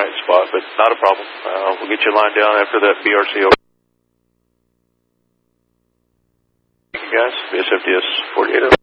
right spot, but not a problem. We'll get you lined down after that BRC over. Thank you guys, VSFDS 48.